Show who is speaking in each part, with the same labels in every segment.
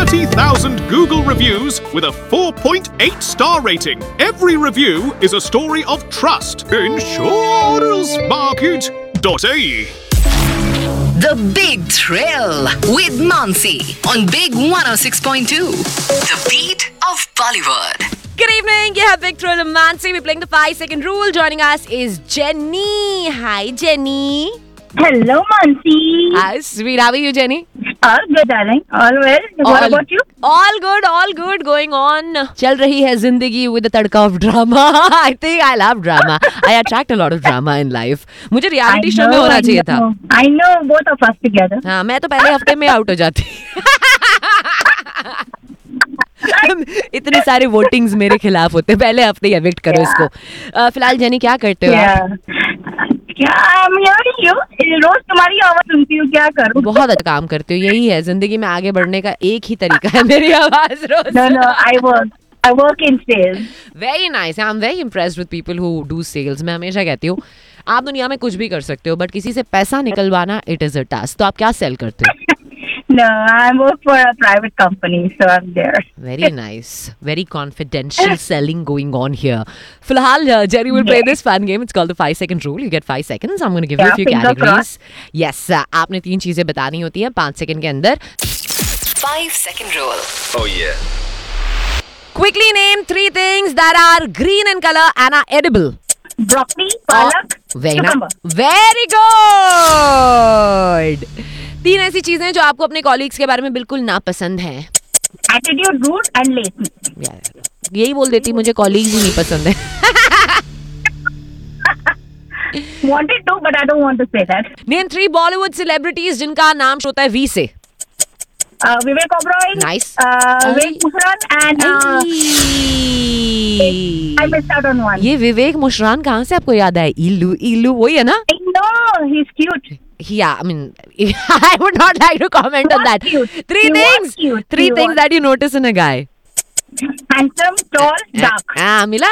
Speaker 1: 30,000 Google reviews with a 4.8 star rating. Every review is a story of trust. Insurancemarket.ae.
Speaker 2: The Big Thrill with Mansi on Big 106.2. The beat of Bollywood.
Speaker 3: Good evening. You have Big Thrill and Mansi. We're playing the 5-second rule. Joining us is Jenny. Hi, Jenny.
Speaker 4: Hello, Mansi.
Speaker 3: Hi, sweet. How are you, Jenny?
Speaker 4: All good, darling. All well. What about you?
Speaker 3: All good going on. चल रही है जिंदगी with a tadka of drama. I think I love drama. I attract a lot of drama in life. मुझे reality show में होना चाहिए था.
Speaker 4: I know both of us together.
Speaker 3: हाँ, मैं तो पहले हफ्ते में आउट हो जाती. इतने सारे वोटिंग्स मेरे खिलाफ होते. पहले हफ्ते ही एविक्ट करो इसको. फिलहाल जेनी क्या करते हो आप?
Speaker 4: रोज तुम्हारी आवाज सुनती हूँ. क्या करूँ?
Speaker 3: बहुत अच्छा काम करते हो. यही है जिंदगी में आगे बढ़ने का एक ही तरीका है, मेरी आवाज रोज.
Speaker 4: No, I work in sales.
Speaker 3: Very nice. I'm very impressed with people who do sales. मैं हमेशा कहती हूँ आप दुनिया में कुछ भी कर सकते हो, बट किसी से पैसा निकलवाना it is a task. तो आप क्या सेल करते हो?
Speaker 4: No, I work for a private company, so I'm there.
Speaker 3: Very nice. Very confidential selling going on here. फिलहाल Jerry will play this fun game. It's called the 5-second rule. You get 5 seconds. I'm going to give you a few categories. Yes. आपने 3 चीजें बतानी होती हैं 5 second के अंदर.
Speaker 2: 5-second rule.
Speaker 1: Oh yeah.
Speaker 3: Quickly name 3 things that are green in color and are edible.
Speaker 4: Broccoli, palak, cucumber.
Speaker 3: Very good. 3 ऐसी चीजें जो आपको अपने कॉलीग्स के बारे में बिल्कुल नापसंद हैं.
Speaker 4: Attitude, rude and lazy.
Speaker 3: यही बोल देती, मुझे कॉलीग्स ही नहीं पसंद है.
Speaker 4: Wanted to, but I don't want to say that.
Speaker 3: Name 3 Bollywood celebrities जिनका नाम शुरू होता है V से.
Speaker 4: Vivek Oberoi.
Speaker 3: Nice.
Speaker 4: Vivek Mushran and I missed out on one.
Speaker 3: ये विवेक मुशरान कहाँ से आपको याद आया? इल्लू वही है ना?
Speaker 4: I know, he's cute.
Speaker 3: Yeah, I mean, I would not like to comment on that.
Speaker 4: Cute.
Speaker 3: 3 things. 3 things that you notice in a guy.
Speaker 4: Handsome, tall, dark.
Speaker 3: मिला?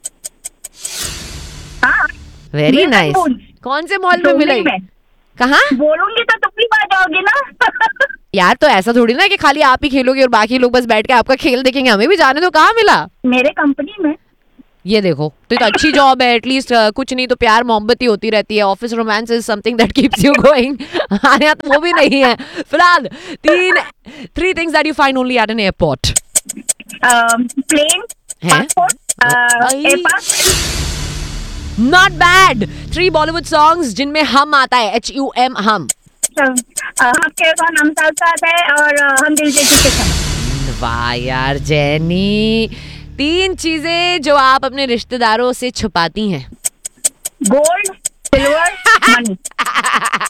Speaker 4: हाँ.
Speaker 3: Very nice. कौन से मॉल में मिला? कहाँ?
Speaker 4: बोलूंगी तो तुम भी आ जाओगे ना.
Speaker 3: यार तो ऐसा थोड़ी ना कि खाली आप ही खेलोगे और बाकी लोग बस बैठ के आपका खेल देखेंगे. हमें भी जाने दो. कहाँ मिला?
Speaker 4: मेरे कंपनी में.
Speaker 3: ये देखो तो अच्छी जॉब है. एटलीस्ट कुछ नहीं तो प्यार मोहब्बत ही होती रहती है. Office romance is something that keeps you going. हमारे यहाँ तो वो भी नहीं है. फिलहाल 3 things that you find only eight an airport.
Speaker 4: Plane, passport, एयरपास.
Speaker 3: Not bad. 3 Bollywood songs जिनमें हम आता है. HUM हम.
Speaker 4: हम के कौन हम साथ है और हम दिल से किसके साथ.
Speaker 3: वाह यार जेनी. 3 चीजें जो आप अपने रिश्तेदारों से छुपाती हैं.
Speaker 4: Gold, silver, money.